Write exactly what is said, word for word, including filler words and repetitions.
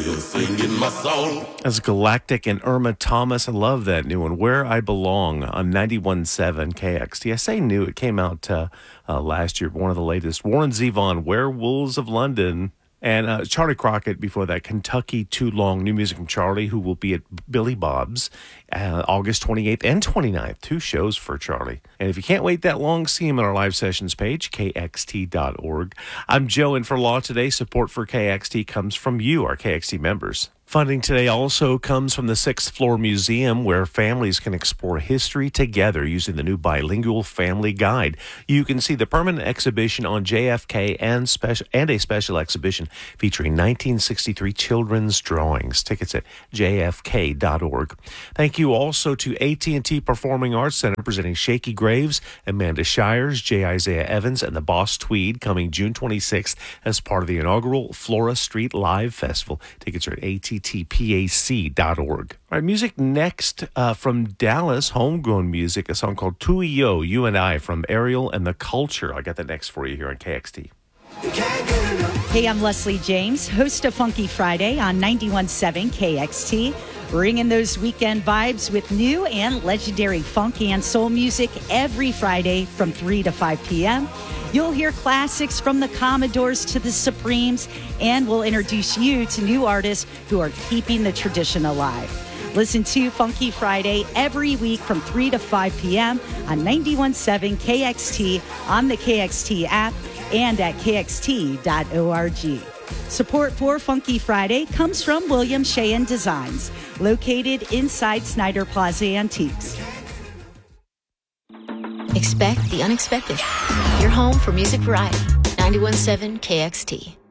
still singing my song. As Galactic and Irma Thomas, I love that new one, Where I Belong, on ninety-one point seven K X T. I say new, it came out uh, uh, last year, one of the latest. Warren Zevon, Werewolves of London. And uh, Charlie Crockett before that, Kentucky Too Long, new music from Charlie, who will be at Billy Bob's uh, August twenty-eighth and twenty-ninth. Two shows for Charlie. And if you can't wait that long, see him on our live sessions page, K X T dot org. I'm Joe, and for Law Today, support for K X T comes from you, our K X T members. Funding today also comes from the Sixth Floor Museum, where families can explore history together using the new bilingual family guide. You can see the permanent exhibition on J F K and special and a special exhibition featuring nineteen sixty-three children's drawings. Tickets at J F K dot org. Thank you also to A T and T Performing Arts Center, presenting Shaky Graves, Amanda Shires, J. Isaiah Evans, and the Boss Tweed, coming June twenty-sixth as part of the inaugural Flora Street Live Festival. Tickets are at A T T P A C dot org. All right, music next uh, from Dallas, homegrown music, a song called Tu y Yo, You and I, from Ariel and the Culture. I got that next for you here on K X T. Hey, I'm Leslie James, host of Funky Friday on ninety-one point seven K X T. Bringing those weekend vibes with new and legendary funk and soul music every Friday from three to five p.m. You'll hear classics from the Commodores to the Supremes, and we'll introduce you to new artists who are keeping the tradition alive. Listen to Funky Friday every week from three to five p.m. on ninety-one point seven K X T, on the K X T app, and at K X T dot org. Support for Funky Friday comes from William Sheehan Designs, located inside Snyder Plaza Antiques. Expect the unexpected. You're home for music variety. ninety-one point seven K X T.